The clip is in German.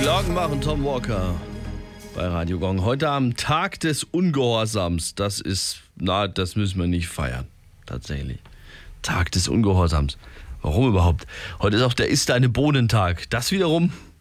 Glockenbach und Tom Walker bei Radio Gong. Heute am Tag des Ungehorsams. Das müssen wir nicht feiern. Tatsächlich. Tag des Ungehorsams. Warum überhaupt? Heute ist auch der Ist deine Bohnentag. Das wiederum